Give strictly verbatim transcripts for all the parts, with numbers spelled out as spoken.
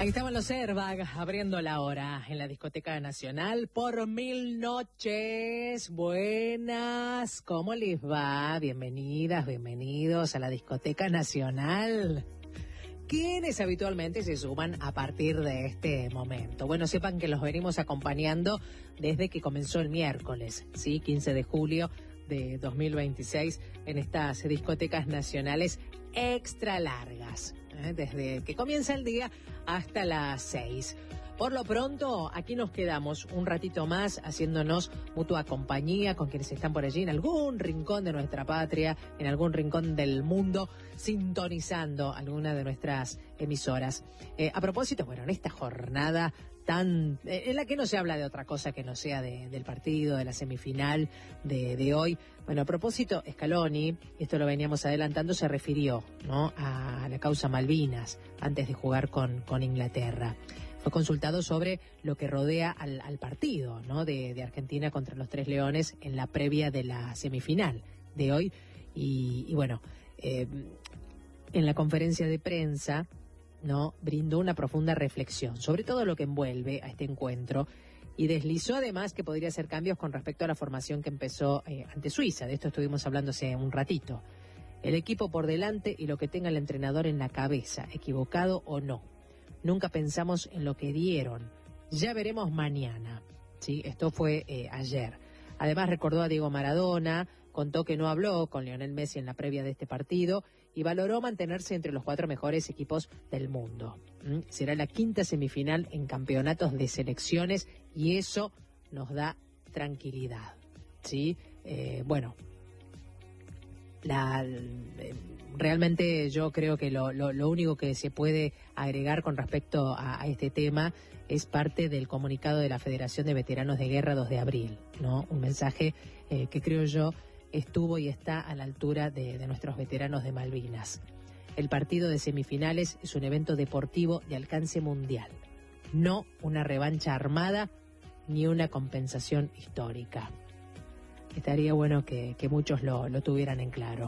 Ahí estaban los Airbag abriendo la hora en la Discoteca Nacional por mil noches. Buenas, ¿cómo les va? Bienvenidas, bienvenidos a la Discoteca Nacional. ¿Quiénes habitualmente se suman a partir de este momento? Bueno, sepan que los venimos acompañando desde que comenzó el miércoles, ¿sí? quince de julio de dos mil veintiséis, en estas discotecas nacionales extra largas, ¿eh? Desde que comienza el día hasta las seis. Por lo pronto, aquí nos quedamos un ratito más haciéndonos mutua compañía con quienes están por allí en algún rincón de nuestra patria, en algún rincón del mundo, sintonizando alguna de nuestras emisoras. Eh, a propósito, bueno, en esta jornada tan eh, en la que no se habla de otra cosa que no sea de, del partido, de la semifinal de, de hoy. Bueno, a propósito, Scaloni, esto lo veníamos adelantando, se refirió, ¿no?, a la causa Malvinas antes de jugar con, con Inglaterra. Fue consultado sobre lo que rodea al, al partido, ¿no?, de, de Argentina contra los Tres Leones en la previa de la semifinal de hoy. Y, y bueno, eh, en la conferencia de prensa, ¿no?, brindó una profunda reflexión sobre todo lo que envuelve a este encuentro y deslizó además que podría hacer cambios con respecto a la formación que empezó eh, ante Suiza. De esto estuvimos hablando hace un ratito. El equipo por delante y lo que tenga el entrenador en la cabeza, equivocado o no. Nunca pensamos en lo que dieron. Ya veremos mañana. ¿Sí? Esto fue eh, ayer. Además recordó a Diego Maradona, contó que no habló con Lionel Messi en la previa de este partido y valoró mantenerse entre los cuatro mejores equipos del mundo. ¿Mm? Será la quinta semifinal en campeonatos de selecciones y eso nos da tranquilidad. ¿Sí? Eh, bueno, la, eh, realmente yo creo que lo, lo, lo único que se puede agregar con respecto a, a este tema es parte del comunicado de la Federación de Veteranos de Guerra dos de abril, ¿no? Un mensaje eh, que creo yo estuvo y está a la altura de, de nuestros veteranos de Malvinas. El partido de semifinales es un evento deportivo de alcance mundial, no una revancha armada ni una compensación histórica. Estaría bueno que, que muchos lo, lo tuvieran en claro.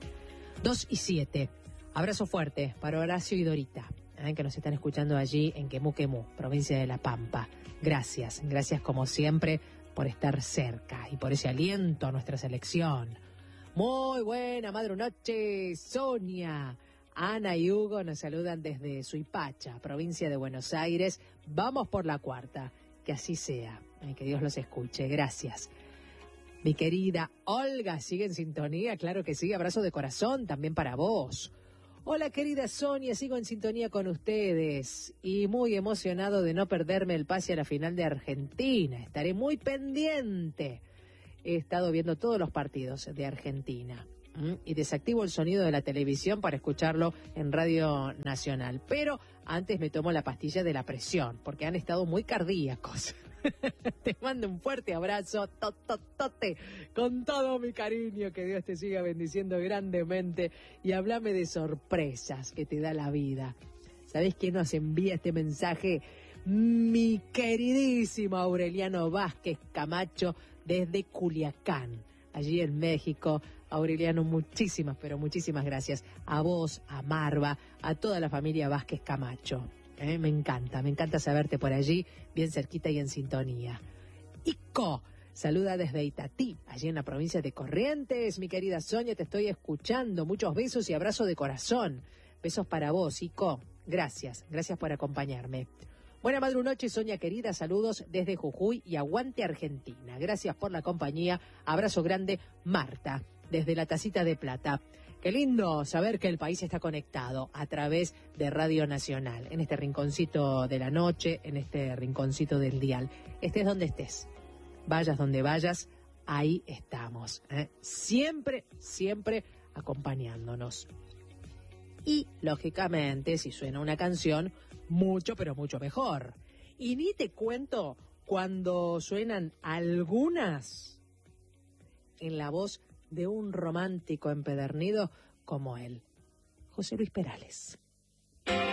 Dos y siete. Abrazo fuerte para Horacio y Dorita, ¿eh?, que nos están escuchando allí en Quemú Quemú, provincia de La Pampa. Gracias, gracias como siempre por estar cerca y por ese aliento a nuestra selección. Muy buena madrunoche, Sonia. Ana y Hugo nos saludan desde Suipacha, provincia de Buenos Aires. Vamos por la cuarta, que así sea, ¿eh?, que Dios los escuche. Gracias. Mi querida Olga, ¿sigue en sintonía? Claro que sí, abrazo de corazón también para vos. Hola querida Sonia, sigo en sintonía con ustedes y muy emocionado de no perderme el pase a la final de Argentina. Estaré muy pendiente. He estado viendo todos los partidos de Argentina ¿m? y desactivo el sonido de la televisión para escucharlo en Radio Nacional. Pero antes me tomo la pastilla de la presión porque han estado muy cardíacos. Te mando un fuerte abrazo, tototote, con todo mi cariño, que Dios te siga bendiciendo grandemente y háblame de sorpresas que te da la vida. ¿Sabés quién nos envía este mensaje? Mi queridísimo Aureliano Vázquez Camacho desde Culiacán, allí en México. Aureliano, muchísimas, pero muchísimas gracias a vos, a Marva, a toda la familia Vázquez Camacho. Eh, me encanta, me encanta saberte por allí, bien cerquita y en sintonía. Ico, saluda desde Itatí, allí en la provincia de Corrientes. Mi querida Sonia, te estoy escuchando. Muchos besos y abrazo de corazón. Besos para vos, Ico. Gracias, gracias por acompañarme. Buena madrunoche, Sonia querida. Saludos desde Jujuy y aguante Argentina. Gracias por la compañía. Abrazo grande, Marta, desde la Tacita de Plata. Qué lindo saber que el país está conectado a través de Radio Nacional, en este rinconcito de la noche, en este rinconcito del dial. Estés donde estés, vayas donde vayas, ahí estamos, ¿eh? Siempre, siempre acompañándonos. Y, lógicamente, si suena una canción, mucho, pero mucho mejor. Y ni te cuento cuando suenan algunas en la voz de un romántico empedernido como él, José Luis Perales.